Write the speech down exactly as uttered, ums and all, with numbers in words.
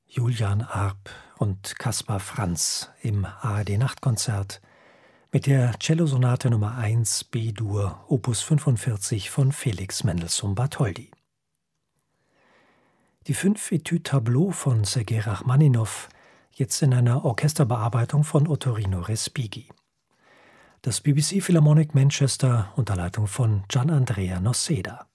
Julian Arp und Kaspar Franz im A R D-Nachtkonzert mit der Cellosonate Nummer eins B-Dur Opus fünfundvierzig von Felix Mendelssohn Bartholdy. Die fünf Etüdes-Tableaux von Sergei Rachmaninow, jetzt in einer Orchesterbearbeitung von Ottorino Respighi. Das B B C Philharmonic Manchester unter Leitung von Gian Andrea Noseda.